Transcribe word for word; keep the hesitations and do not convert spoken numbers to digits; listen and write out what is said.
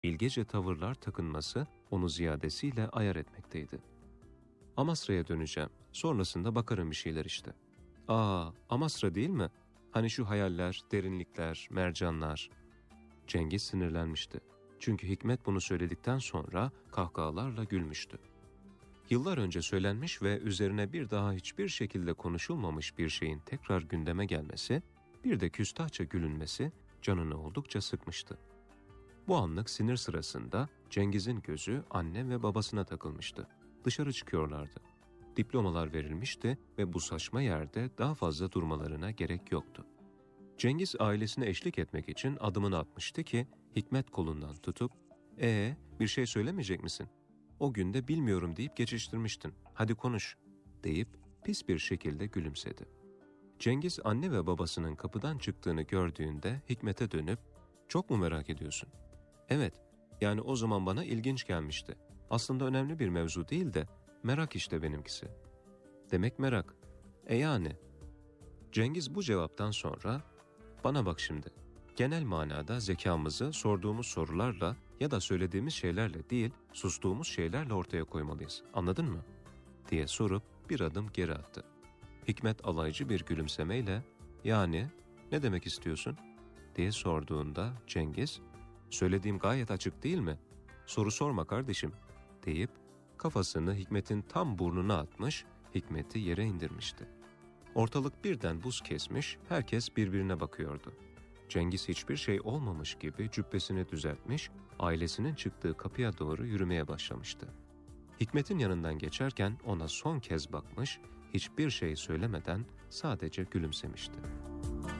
Bilgece tavırlar takınması onu ziyadesiyle ayar etmekteydi. Amasra'ya döneceğim. Sonrasında bakarım bir şeyler işte. Aa, Amasra değil mi? Hani şu hayaller, derinlikler, mercanlar. Cengiz sinirlenmişti. Çünkü Hikmet bunu söyledikten sonra kahkahalarla gülmüştü. Yıllar önce söylenmiş ve üzerine bir daha hiçbir şekilde konuşulmamış bir şeyin tekrar gündeme gelmesi, bir de küstahça gülünmesi canını oldukça sıkmıştı. Bu anlık sinir sırasında Cengiz'in gözü anne ve babasına takılmıştı. Dışarı çıkıyorlardı. Diplomalar verilmişti ve bu saçma yerde daha fazla durmalarına gerek yoktu. Cengiz ailesine eşlik etmek için adımını atmıştı ki Hikmet kolundan tutup ''Ee, bir şey söylemeyecek misin? O gün de bilmiyorum deyip geçiştirmiştin. Hadi konuş.'' deyip pis bir şekilde gülümsedi. Cengiz anne ve babasının kapıdan çıktığını gördüğünde Hikmet'e dönüp ''Çok mu merak ediyorsun?'' ''Evet, yani o zaman bana ilginç gelmişti. Aslında önemli bir mevzu değil de merak işte benimkisi.'' ''Demek merak. E yani?'' Cengiz bu cevaptan sonra ''Bana bak şimdi, genel manada zekamızı sorduğumuz sorularla ya da söylediğimiz şeylerle değil, sustuğumuz şeylerle ortaya koymalıyız. Anladın mı?'' diye sorup bir adım geri attı. Hikmet alaycı bir gülümsemeyle ''Yani, ne demek istiyorsun?'' diye sorduğunda Cengiz ''Söylediğim gayet açık değil mi? Soru sorma kardeşim.'' deyip kafasını Hikmet'in tam burnuna atmış, Hikmet'i yere indirmişti. Ortalık birden buz kesmiş, herkes birbirine bakıyordu. Cengiz hiçbir şey olmamış gibi cübbesini düzeltmiş, ailesinin çıktığı kapıya doğru yürümeye başlamıştı. Hikmet'in yanından geçerken ona son kez bakmış, hiçbir şey söylemeden sadece gülümsemişti.